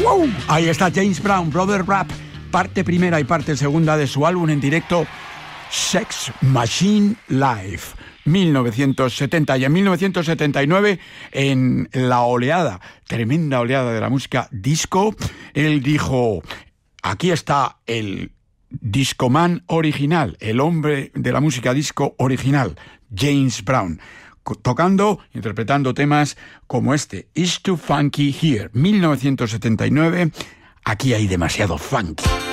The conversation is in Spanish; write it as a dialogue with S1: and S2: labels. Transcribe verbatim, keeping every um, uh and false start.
S1: ¡Wow! Ahí está James Brown, Brother Rap, parte primera y parte segunda de su álbum en directo Sex Machine Live, mil novecientos setenta. Y en mil novecientos setenta y nueve, en la oleada, tremenda oleada de la música disco, él dijo: aquí está el discoman original, el hombre de la música disco original, James Brown, tocando, interpretando temas como este, It's Too Funky Here, mil novecientos setenta y nueve. Aquí hay demasiado funky.